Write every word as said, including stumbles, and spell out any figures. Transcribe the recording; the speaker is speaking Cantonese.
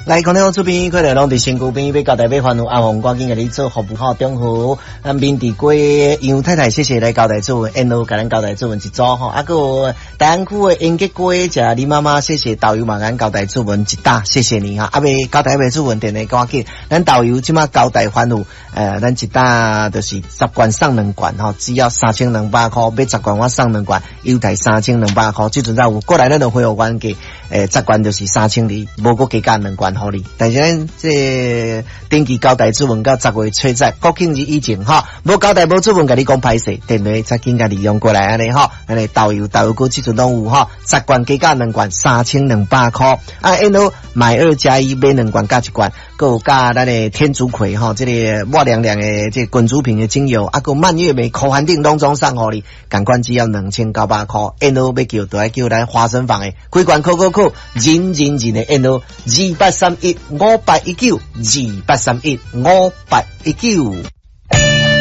来，可能我这边可能拢伫身躯边要交代要烦恼，阿红赶紧给你做服务好中午。啊，面地龟杨太太，谢谢来交代做文 ，N O 给咱交代做文一组吼。啊个大安区的英吉龟，食李妈妈，谢谢导游嘛，咱交代做文一打，谢谢你哈。啊，未交代未做文，电话赶紧，咱导游即马交代烦恼，呃，咱一打就是十罐送两罐吼，只要三千两百块，买十罐我送两罐，优待三千两百块，即阵才有过来咱就会有关给，诶，十罐就是三千二，无过加加两罐。好哩，但是咱这登记交代主文到十月初十国庆日以前哈，无交代无主文，甲你讲歹势，电话再紧甲利用过来安尼哈，安尼导游导游哥即阵拢有哈，十罐加加两罐，三千两百块。啊，然后买二加一买两罐加一罐，佮有加咱的天竺葵哈，这个抹亮亮的这滚珠瓶的精油，啊，佮蔓越莓口含定拢总送互你，感官只要两千九百块。然后要叫，就来叫咱花生坊的开罐扣扣扣，人人人的然后二八三一五八一九，二八三一五八一九。